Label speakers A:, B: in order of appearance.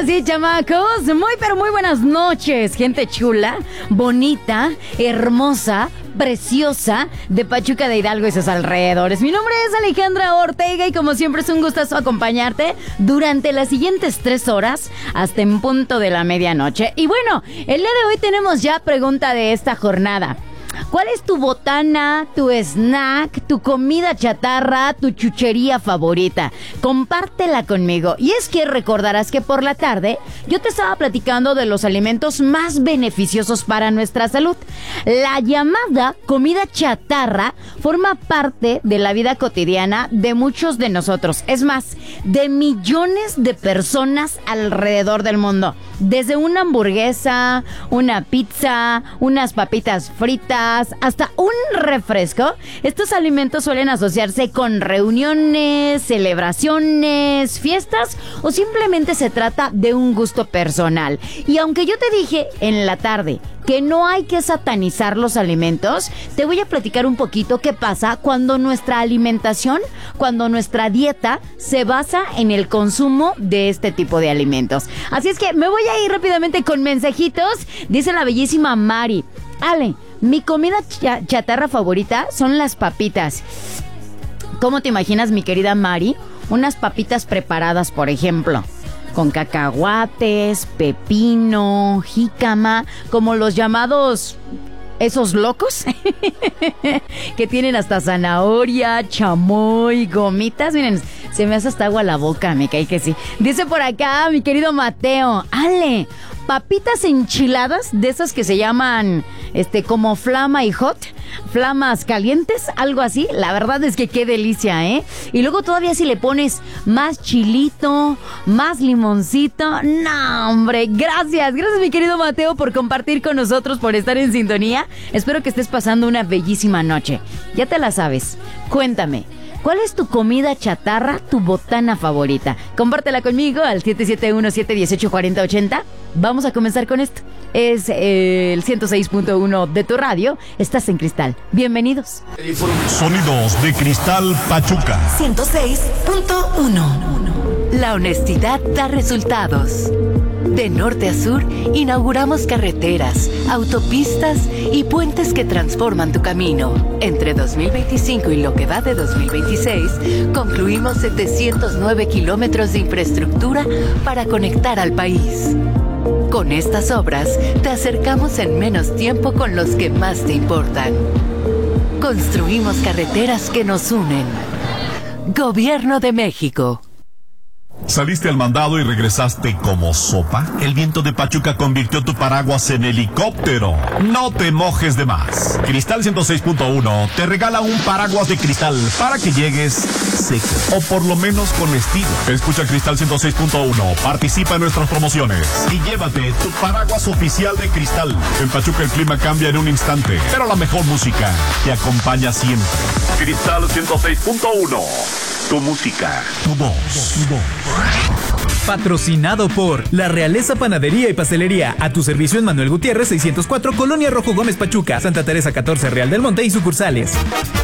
A: Ahora sí, chamacos, muy pero muy buenas noches, gente chula, bonita, hermosa, preciosa de Pachuca de Hidalgo y sus alrededores. Mi nombre es Alejandra Ortega y como siempre es un gustazo acompañarte durante las siguientes 3 horas hasta en punto de la medianoche. Y bueno, el día de hoy tenemos ya pregunta de esta jornada. ¿Cuál es tu botana, tu snack, tu comida chatarra, tu chuchería favorita? Compártela conmigo. Y es que recordarás que por la tarde yo te estaba platicando de los alimentos más beneficiosos para nuestra salud. La llamada comida chatarra forma parte de la vida cotidiana de muchos de nosotros. Es más, de millones de personas alrededor del mundo. Desde una hamburguesa, una pizza, unas papitas fritas, hasta un refresco. Estos alimentos suelen asociarse con reuniones, celebraciones, fiestas o simplemente se trata de un gusto personal. Y aunque yo te dije en la tarde que no hay que satanizar los alimentos, te voy a platicar un poquito qué pasa cuando nuestra alimentación, cuando nuestra dieta se basa en el consumo de este tipo de alimentos. Así es que me voy a ir rápidamente con mensajitos. Dice la bellísima Mari: Ale, mi comida chatarra favorita son las papitas. ¿Cómo te imaginas, mi querida Mari? Unas papitas preparadas, por ejemplo, con cacahuates, pepino, jícama, como los llamados esos locos que tienen hasta zanahoria, chamoy, gomitas. Miren, se me hace hasta agua la boca, me cae que sí. Dice por acá mi querido Mateo: Ale, papitas enchiladas, de esas que se llaman como flama y hot, flamas calientes, algo así. La verdad es que qué delicia, ¿eh? Y luego todavía si le pones más chilito, más limoncito. No, hombre, gracias mi querido Mateo por compartir con nosotros, por estar en sintonía. Espero que estés pasando una bellísima noche. Ya te la sabes, cuéntame, ¿cuál es tu comida chatarra, tu botana favorita? Compártela conmigo al 771-718-4080. Vamos a comenzar con esto. Es el 106.1 de tu radio. Estás en Cristal. Bienvenidos.
B: Sonidos de Cristal Pachuca.
C: 106.1. La honestidad da resultados. De norte a sur, inauguramos carreteras, autopistas y puentes que transforman tu camino. Entre 2025 y lo que va de 2026, concluimos 709 kilómetros de infraestructura para conectar al país. Con estas obras, te acercamos en menos tiempo con los que más te importan. Construimos carreteras que nos unen. Gobierno de México.
B: ¿Saliste al mandado y regresaste como sopa? El viento de Pachuca convirtió tu paraguas en helicóptero. No te mojes de más. Cristal 106.1 te regala un paraguas de cristal para que llegues seco, o por lo menos con estilo. Escucha Cristal 106.1, participa en nuestras promociones y llévate tu paraguas oficial de Cristal. En Pachuca el clima cambia en un instante, pero la mejor música te acompaña siempre. Cristal 106.1. Tu música, tu voz, tu voz.
D: Patrocinado por La Realeza Panadería y Pastelería. A tu servicio en Manuel Gutiérrez 604, Colonia Rojo Gómez Pachuca, Santa Teresa 14, Real del Monte y sucursales.